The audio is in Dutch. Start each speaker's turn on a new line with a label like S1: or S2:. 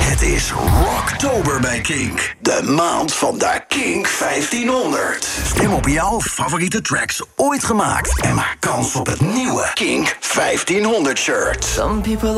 S1: Het is Rocktober bij Kink. De maand van de Kink 1500. Stem op jouw favoriete tracks ooit gemaakt. En maak kans op het nieuwe Kink 1500 shirt.
S2: Some people